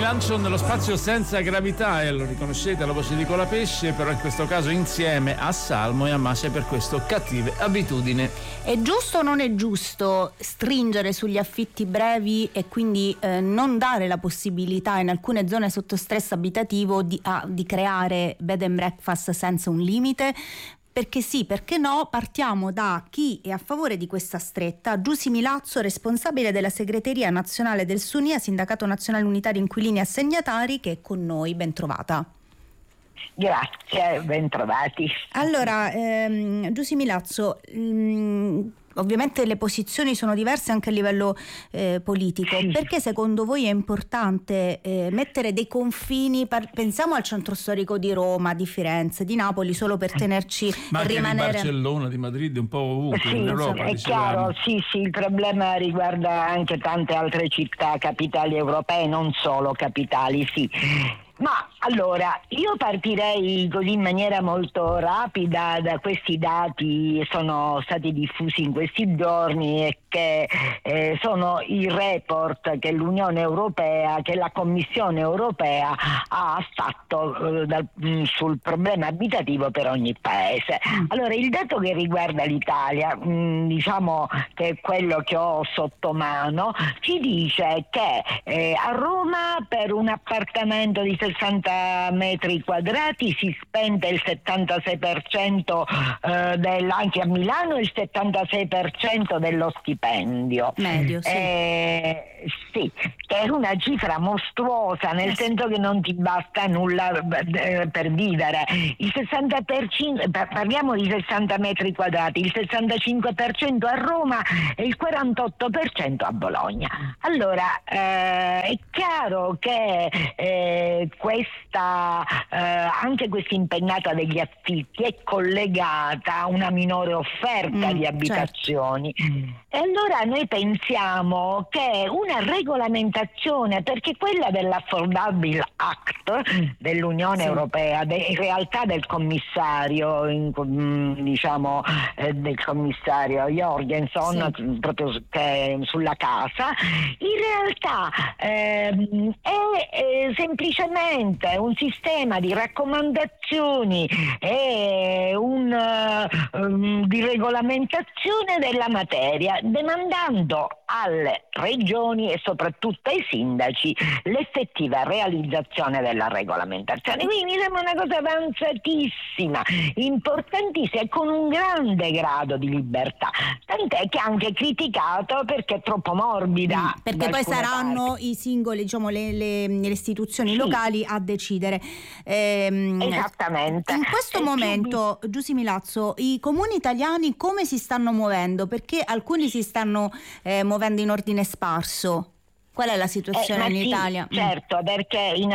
lancio nello spazio senza gravità e lo riconoscete la voce di Colapesce, però in questo caso insieme a Salmo e a Masia per questo Cattive Abitudini. È giusto o non è giusto stringere sugli affitti brevi e quindi non dare la possibilità in alcune zone sotto stress abitativo di creare bed and breakfast senza un limite? Perché sì, perché no? Partiamo da chi è a favore di questa stretta. Giusy Milazzo, responsabile della segreteria nazionale del SUNIA, Sindacato Nazionale Unitario Inquilini Assegnatari, che è con noi. Ben trovata. Grazie, ben trovati. Allora, Giusy Milazzo, ovviamente le posizioni sono diverse anche a livello politico. Sì. Perché secondo voi è importante mettere dei confini? Pensiamo al centro storico di Roma, di Firenze, di Napoli, solo per tenerci ma anche rimanere... di Barcellona, di Madrid, un po' ovunque sì, in Europa. È chiaro, sì, il problema riguarda anche tante altre città, capitali europee, non solo capitali, sì. Ma allora, io partirei così in maniera molto rapida da questi dati, sono stati diffusi in questi giorni e che sono i report che l'Unione Europea, che la Commissione Europea ha fatto sul problema abitativo per ogni paese. Allora, il dato che riguarda l'Italia, diciamo che è quello che ho sotto mano, ci dice che a Roma per un appartamento di 60 metri quadrati si spende il 76% anche a Milano il 76% dello stipendio medio, sì. Sì, che è una cifra mostruosa, nel senso che non ti basta nulla per vivere. Il 60%, parliamo di 60 metri quadrati, il 65% a Roma e il 48% a Bologna. Allora è chiaro che anche questa impennata degli affitti è collegata a una minore offerta di abitazioni. Certo. E allora noi pensiamo che una regolamentazione, perché quella dell'Affordable Act dell'Unione Europea, in realtà del commissario, del commissario Jorgensen, proprio sulla casa, in realtà è semplicemente un sistema di raccomandazioni e di regolamentazione della materia, demandando alle regioni e soprattutto ai sindaci l'effettiva realizzazione della regolamentazione. Quindi mi sembra una cosa avanzatissima, importantissima e con un grande grado di libertà, tant'è che è anche criticato perché è troppo morbida. Perché poi saranno i singoli, diciamo, le istituzioni locali a decidere. Esattamente. In questo momento, Giusy Milazzo, i comuni italiani come si stanno muovendo? Perché alcuni si stanno muovendo in ordine sparso. Qual è la situazione in Italia? Certo, perché in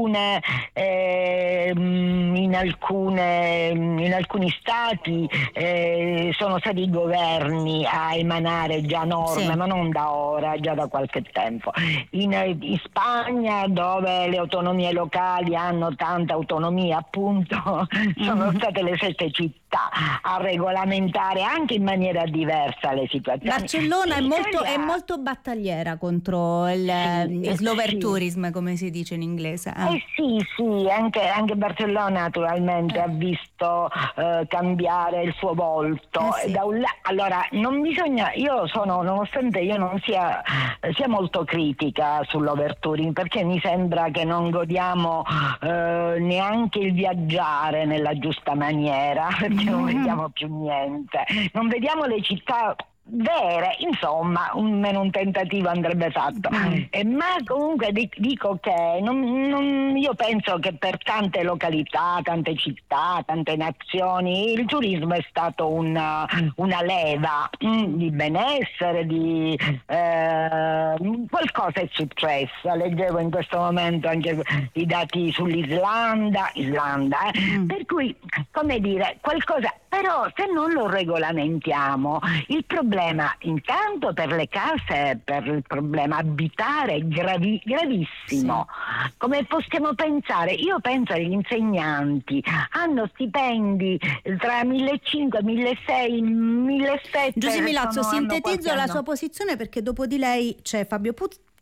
alcuni stati sono stati i governi a emanare già norme, ma non da ora, già da qualche tempo. In Spagna, dove le autonomie locali hanno tanta autonomia, appunto, sono state le 7 città a regolamentare anche in maniera divera le situazioni. Barcellona è molto battagliera contro il slower tourism, come si dice in inglese. Sì, anche Barcellona naturalmente ha visto cambiare il suo volto. Allora, non bisogna, nonostante io non sia molto critica sull'overtouring, perché mi sembra che non godiamo neanche il viaggiare nella giusta maniera, perché non vediamo più niente, non vediamo le città vere, insomma, almeno un tentativo andrebbe fatto. Ma comunque dico che io penso che per tante località, tante città, tante nazioni il turismo è stato una leva di benessere, di qualcosa è successo. Leggevo in questo momento anche i dati sull'Islanda, per cui, come dire, qualcosa. Però se non lo regolamentiamo, il problema intanto per le case, per il problema abitare è gravissimo. Come possiamo pensare? Io penso agli insegnanti, hanno stipendi tra 1.500, 1.600, 1.700. Giusy Milazzo, sintetizzo la sua posizione perché dopo di lei c'è Fabio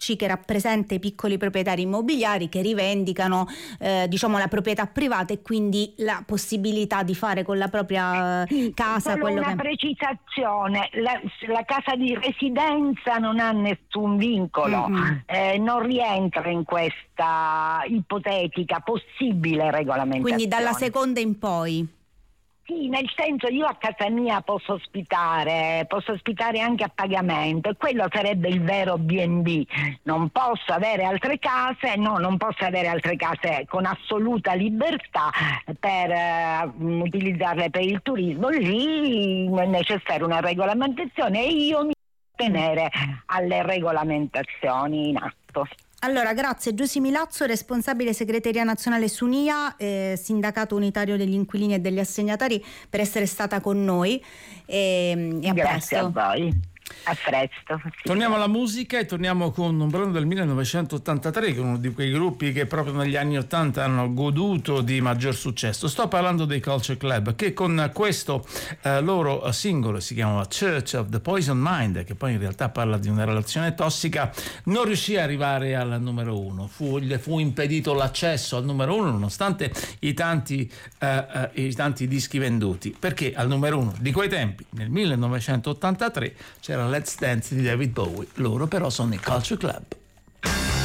che rappresenta i piccoli proprietari immobiliari che rivendicano la proprietà privata e quindi la possibilità di fare con la propria casa quello una precisazione: la casa di residenza non ha nessun vincolo, non rientra in questa ipotetica possibile regolamentazione. Quindi dalla seconda in poi. Sì, nel senso, io a casa mia posso ospitare anche a pagamento, e quello sarebbe il vero B&B. Non posso avere altre case con assoluta libertà per utilizzarle per il turismo. Lì è necessaria una regolamentazione e io mi tenere alle regolamentazioni in atto. Allora, grazie Giusy Milazzo, responsabile segreteria nazionale Sunia, sindacato unitario degli inquilini e degli assegnatari, per essere stata con noi e a Grazie presto. a voi. A presto. Torniamo alla musica e torniamo con un brano del 1983, che è uno di quei gruppi che proprio negli anni 80 hanno goduto di maggior successo. Sto parlando dei Culture Club, che con questo loro singolo, si chiama Church of the Poison Mind, che poi in realtà parla di una relazione tossica, non riuscì ad arrivare al numero 1. Le fu impedito l'accesso al numero 1 nonostante i tanti dischi venduti, perché al numero 1 di quei tempi, nel 1983, c'era Let's Dance di David Bowie. Loro però sono i Culture Club.